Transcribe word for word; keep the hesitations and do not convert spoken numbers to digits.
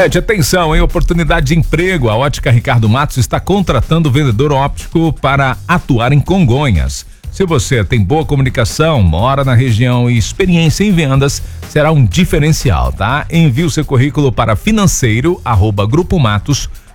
Gente, atenção, hein? Oportunidade de emprego. A Ótica Ricardo Matos está contratando vendedor óptico para atuar em Congonhas. Se você tem boa comunicação, mora na região e experiência em vendas, será um diferencial, tá? Envie o seu currículo para financeiro arroba grupo matos